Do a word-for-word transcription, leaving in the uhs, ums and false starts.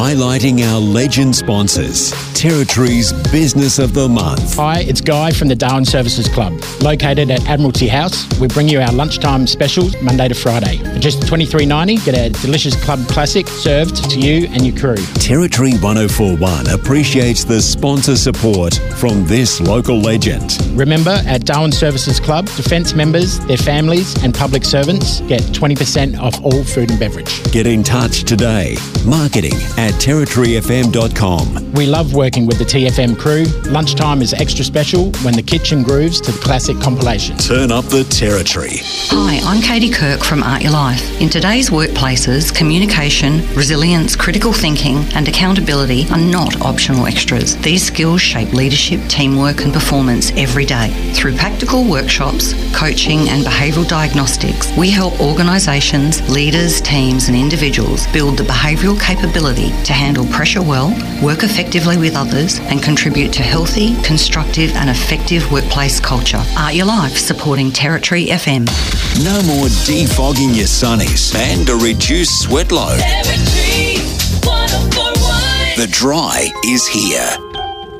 highlighting our legend sponsors. Territory's Business of the Month. Hi, it's Guy from the Darwin Services Club. Located at Admiralty House, we bring you our lunchtime specials Monday to Friday. For just twenty-three ninety, get a delicious club classic served to you and your crew. Territory one oh four one appreciates the sponsor support from this local legend. Remember, at Darwin Services Club, Defence members, their families and public servants get twenty percent off all food and beverage. Get in touch today. Marketing at territory f m dot com. We love working with the T F M crew. Lunchtime is extra special when the kitchen grooves to the classic compilation. Turn up the Territory. Hi, I'm Katie Kirk from Art Your Life. In today's workplaces, communication, resilience, critical thinking and accountability are not optional extras. These skills shape leadership, teamwork and performance every day. Through practical workshops, coaching and behavioural diagnostics, we help organisations, leaders, teams and individuals build the behavioural capability to handle pressure well, work effectively with others and contribute to healthy, constructive and effective workplace culture. Art Your Life, supporting Territory F M. No more defogging your sunnies and a reduced sweat load. Territory one oh four one. The dry is here.